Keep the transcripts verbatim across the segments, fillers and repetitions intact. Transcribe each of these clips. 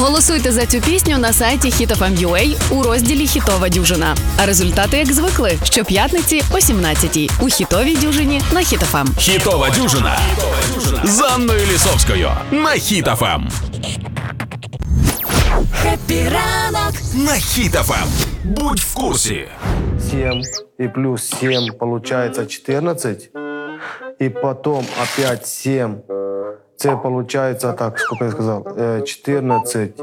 Голосуйте за цю пісню на сайті хіт еф ем крапка ю а у розділі «Хітова дюжина». А результати, як звикли, щоп'ятниці о сімнадцятій у «Хітовій дюжині» на Хіт еф ем. Хітова дюжина з Анною Лісовською на Хіт еф ем. Хеппі ранок На Хіт еф ем. Будь в курсі. семь и плюс семь получается четырнадцать. И потом опять семь. Це получается, так, сколько я сказал, четырнадцать,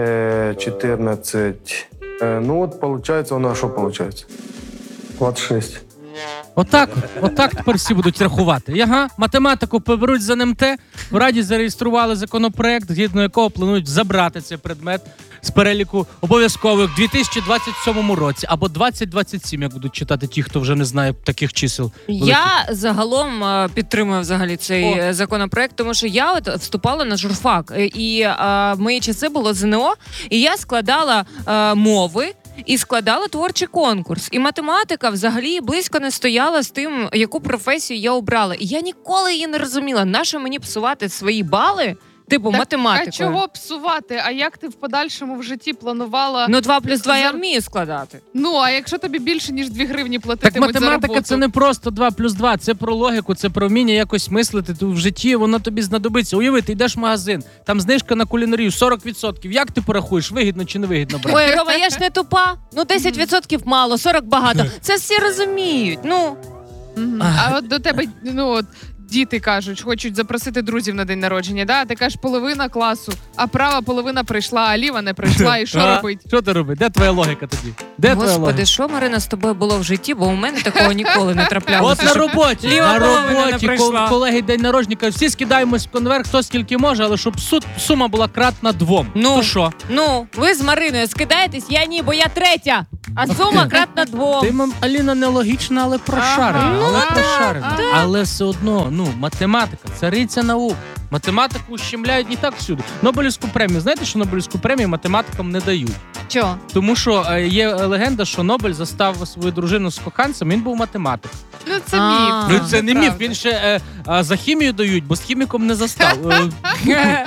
четырнадцать. Ну вот получается у нас что получается? двадцать шесть. Отак, отак тепер всі будуть рахувати. Ага, математику поберуть з ен ем те, в Раді зареєстрували законопроект, згідно якого планують забрати цей предмет з переліку обов'язкових в дві тисячі двадцять сьомому році, або двадцять двадцять сім, як будуть читати ті, хто вже не знає таких чисел. Я загалом е, підтримую взагалі цей О. законопроект, тому що я от вступала на журфак, е, і е, в мої часи було зе ен о, і я складала е, мови, і складала творчий конкурс. І математика взагалі близько не стояла з тим, яку професію я обрала. І я ніколи її не розуміла. Нащо мені псувати свої бали, типу Так, математикою? А чого псувати? А як ти в подальшому в житті планувала? Ну, два плюс два я За- вмію складати. Ну, а якщо тобі більше, ніж дві гривні Так платитимуть за математика роботу? це не просто два плюс два, це про логіку, це про вміння якось мислити в житті, воно тобі знадобиться. Уяви, ти йдеш в магазин, там знижка на кулінарію сорок відсотків. Як ти порахуєш, вигідно чи не вигідно брати? Ой, Рома, я ж не тупа. Ну, десять відсотків мало, сорок багато. Це всі розуміють. Ну, Мгм. А от до тебе, ну от, діти кажуть, хочуть запросити друзів на день народження, да? Ти кажеш, половина класу, а права половина прийшла, а ліва не прийшла, і що А? робить? Що ти робиш? Де твоя логіка тоді? Де твоя Господи, логіка? що, Марина, з тобою було в житті, бо у мене такого ніколи не траплялося. От на щоб роботі, ліва на половина не роботі, прийшла. кол- колеги день народження, кажуть, всі скидаємось в конверт, хто скільки може, але щоб су- сума була кратна двом. Ну. То що? Ну, ви з Мариною скидаєтесь, я ні, бо я третя, а сума кратна двом. Ти, мам, Аліна, нелогічна, але прошарена. Ага. Але Ну, прошарена. ага. Але все одно, ну, математика, цариця наук. Математику ущемляють не так всюди. Нобелівську премію. Знаєте, що Нобелівську премію математикам не дають? Чого? Тому що е, є легенда, що Нобель застав свою дружину з коханцем, він був математик. Ну, це А. міф. Ну, це не міф, правда. він ще е, а, за хімію дають, бо з хіміком не застав. Е,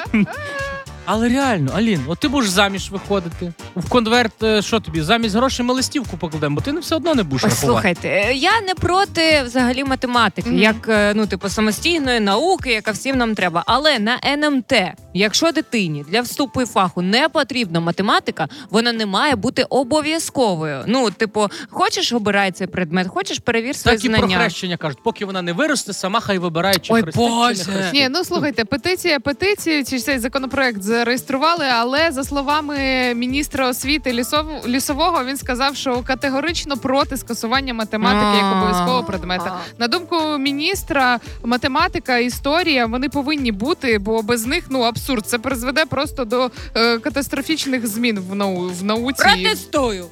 Але реально, Алін, от ти будеш заміж виходити. В конверт, е, що тобі, замість грошей ми листівку покладемо, бо ти не все одно не будеш Ось, рахувати. слухайте, е, я не проти взагалі математики, Мгм. як е, ну, типу, самостійної науки, яка всім нам треба. Але на ен ем те, якщо дитині для вступу і фаху не потрібна математика, вона не має бути обов'язковою. Ну, типу, хочеш обирай цей предмет, хочеш перевір свої Так і про знання. хрещення кажуть, поки вона не виросте, сама хай вибирає, чи Ой, хрестить, чи не Боже. хрестить. Ні, ну слухайте, петиція, петицію, чи цей законопроект зареєстрували, але за словами міністра освіти Лісов- Лісового, він сказав, що категорично проти скасування математики як обов'язкового предмета. На думку міністра, математика, історія, вони повинні бути, бо без них, ну, абсурд. Це призведе просто до е, катастрофічних змін в, нау- в науці. Протестую!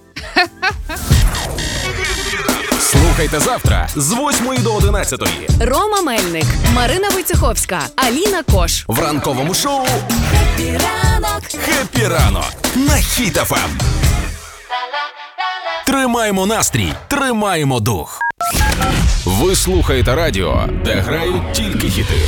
Слухайте завтра з восьмої до одинадцятої Рома Мельник, Марина Войцеховська, Аліна Кош. в ранковому шоу Хеппі ранок «Хеппі ранок» на Хіт еф ем. Тримаємо настрій, тримаємо дух. Ви слухаєте радіо, де грають тільки хіти.